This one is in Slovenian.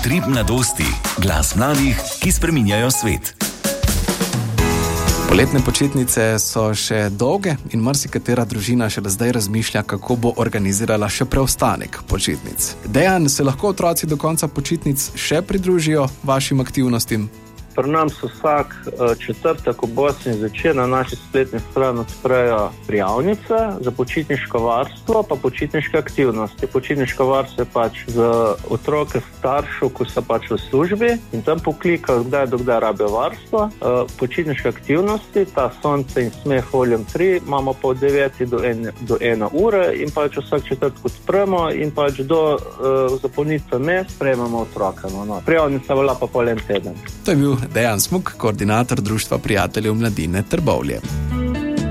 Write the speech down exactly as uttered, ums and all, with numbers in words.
Utrip mladosti. Glas mladih, ki spreminjajo svet. Poletne počitnice so še dolge in marsikatera družina še zdaj razmišlja, kako bo organizirala še preostanek počitnic. Dejan, se lahko otroci do konca počitnic še pridružijo vašim aktivnostim? Pri nam so vsak četrtek ob osmih zvečer na naši spletni strani odprejo prijavnice za počitniško varstvo pa počitniške aktivnosti. Počitniško varstvo je pač za otroke staršev, ko so pač v službi in tam poklikajo, kdaj do kdaj rabijo varstvo. Počitniške aktivnosti, ta Sonce in smeh Volume tri, imamo pa od devete do ene ure in pač vsak četrtek odpremo in pač do zapolnitve mest sprejmemo otroke. No. Prijavnica velja pa pol en teden. To je bil Dejan Smuk, koordinator Društva prijateljev mladine Trbovlje.